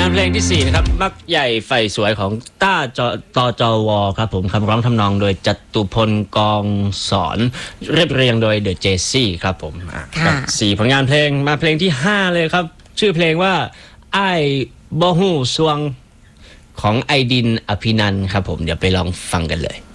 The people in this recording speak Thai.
งานเพลงที่4นะครับมักใหญ่ไฟสวยของต้าจวครับผมคำร้องทำนองโดยจตุพลกองสอนเรียบเรียงโดยเดอะเจซี่ครับผมกับ4ผลงานเพลงมาเพลงที่5เลยครับชื่อเพลงว่าไอ้บ่ฮู้สวงของไอดินอภินันท์ครับผมเดี๋ยวไปลองฟังกันเลย